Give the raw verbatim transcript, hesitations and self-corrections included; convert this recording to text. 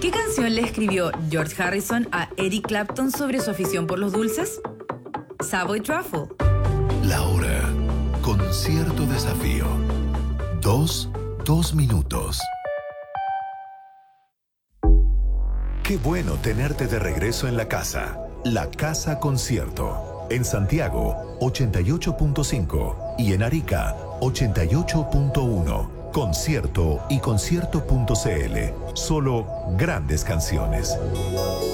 ¿Qué canción le escribió George Harrison a Eric Clapton sobre su afición por los dulces? Savoy Truffle. La hora con cierto desafío. Dos, dos minutos. Qué bueno tenerte de regreso en la casa. La Casa Concierto. En Santiago, ochenta y ocho punto cinco. Y en Arica, ochenta y ocho punto uno. Concierto y concierto punto c l. Solo grandes canciones.